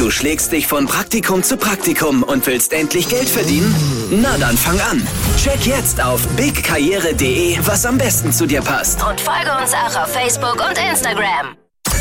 Du schlägst dich von Praktikum zu Praktikum und willst endlich Geld verdienen? Na dann fang an. Check jetzt auf bigkarriere.de, was am besten zu dir passt. Und folge uns auch auf Facebook und Instagram.